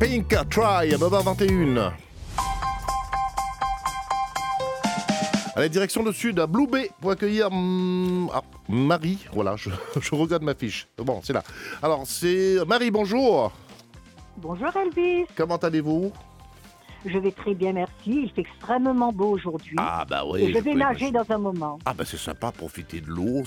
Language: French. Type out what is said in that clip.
Pink, Try, 9h21. Allez, direction le sud, à Blue Bay, pour accueillir Marie. Voilà, je regarde ma fiche. Bon, c'est là. Alors, c'est Marie, bonjour. Bonjour Elvis, Comment allez-vous? je vais très bien, merci. Il fait extrêmement beau aujourd'hui. Ah, bah oui. Et je vais peux nager imaginer. dans un moment. Ah, bah c'est sympa, profiter de l'eau,